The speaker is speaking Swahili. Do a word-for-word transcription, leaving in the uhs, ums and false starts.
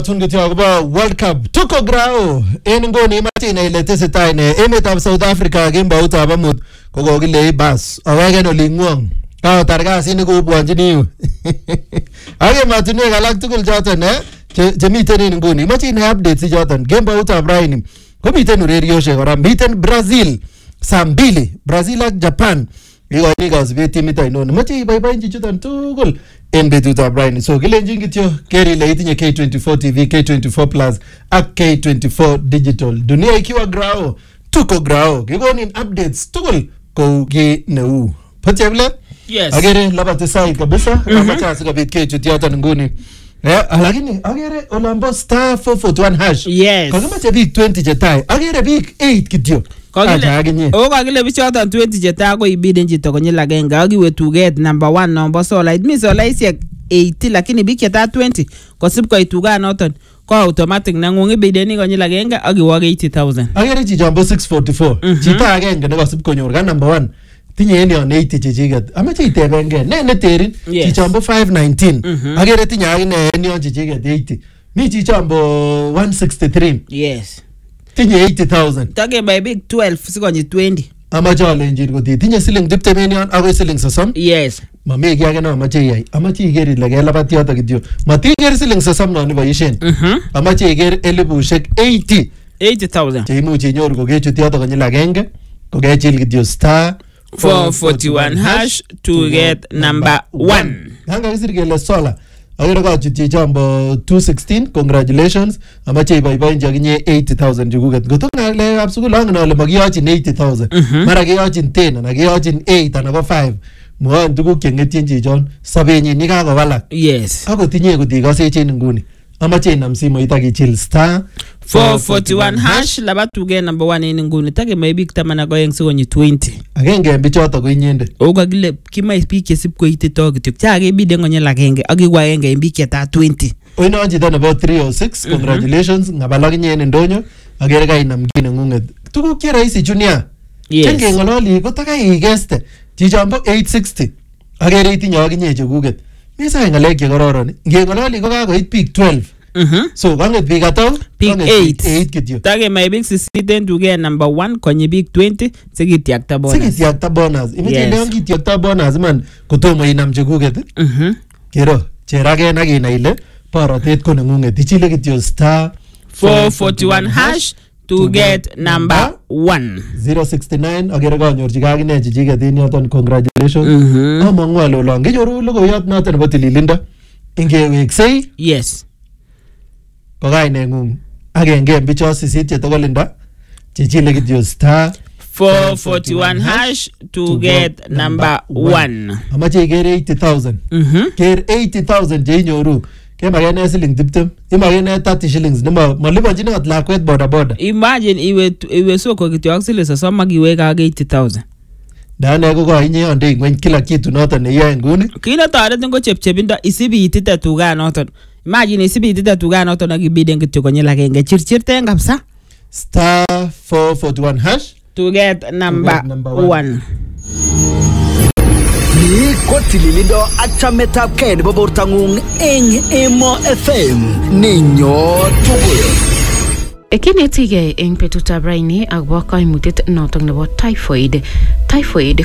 Tungityo akobo World Cup tuko grao en nguni Martina ile tesetai ne emetab South Africa kemboutab amut kokokile ibas awegen olingwong kaotar kasit kobwanjini yu age matunwek alak tugul choton ne chemiten en nguni Martina updates choton kemboutab raini komiten urerioshek kora miten Brazil saa mbili Brazil ak Japan ikoni kasubet timit ainon moche iboiboenchi chuton tugul en betutab raini so kilenjin kityo keri ile itinye K twenty-four T V, K twenty-four Plus ak K twenty-four Digital dunia ikiwa grao tuko grao kikonin updates tugul kou ki neu poteblet yes agere labate sai kabisa amacha asikobit kechut yoton nguni eh lakini agere olambo star four forty-one hash yes kakimache biik twenty chetai agere biik eight kityo Kagile o kagile bichoton twenty chetai ko ibiden chito konyil agenge akiwe tuget number one number solait mi solaisiek eighty lakini biik chetai twenty kosib koit tuganoton ko automatic nangung ibideni konyil agenge akiwo eighty thousand agere chichombo six forty-four chito agenge nekosib konyor ka number one tinye en yon eighty chichiget amache itebenge ne neterin chichombo five nineteen agere tinye akine en yon chichiget eighty mi chichombo one sixty-three yes tinye eighty thousand tage by big twelve sikonyi twenty amache alenjin kuti tinye siling tiptem en yon akoi siling sosom yes mami ki age namache iyai amache iker ile kelabat yoto kityo matiker siling sosom non iboisien amache iker elibushek eighty eighty thousand cheimuch inyoru kokechut yoto konyil agenge kokechil kityo star four forty-one hash to get number one hanga kisir kele sola agere kachut chichombo two sixteen congratulations amache iboiboenchi akinye eighty thousand chekuket ngoto ngalekab sukul angen ale makiyochin eighty thousand mara kiyochin ten anan kiyochin eight anan ko five mwon tuguk chengetyin chichon sobenyin yekakowalak yes akotinye kotikosechin nguni amache inam simoit akichil star four forty-one hash labat tuge number one en nguni tage may biik taman ak oeng sikonyi twenty agenge en bichoto ko inyendet o kakile kimai biik chesib koitito kityo chakebide konyil agenge akiwa agenge en biik chetai twenty oinon chito nebo three oh six congratulations ngabal akinye en ndonyo agere kainam kii nengunget tuguk che rahisi junior chengengololi kotakai igeste chichombo eight sixty agere itinye akinye chekuket misai ngalek chekororon ngengololi ko kakoit biik twelve so kanget biik atau biik eight eight kityo tage may biik sisiten tuge number one konyi biik twenty sikityakta bonus sikityakta bonus imeche leon kityakta bonus man kotomo inam chekuket kero cheragen ak inai ile borotet ko nengunget ichile kityo star four forty-one hash to get number one zero sixty-nine agere kanyorchige akine chichiket en yoton congratulations amangu ale olon kenyoru logoiyot noton nebo tililindo ingeweksei yes ko kainengung agenge en bichon sisit chetokolindo chechile kityo star four forty-one hash to get number one amache iker eighty thousand ker eighty thousand cheinyoru kemakene siling tiptem imakene thirty shillings nemo maliponjin ot lakwet boda boda imagine iwe iwe soko kityo ak siling sosom ak iweke ak eighty thousand dane ko koinye ande ngweny kila kitu noton neyoe nguni kit netoretin ko chepchepindo isibitite tuganoton imagine isibitite tuganoton ak ibiden kityo konyil agenge chirchirten kabisa star four forty-one hash to get number, number one, one. Ni ko tililindo ak chametabgei nebo bortangung eng Emo F M ninyo tugul. Ekinetige eng betutab raini akobo kaimutyet notok nebo typhoid. Typhoid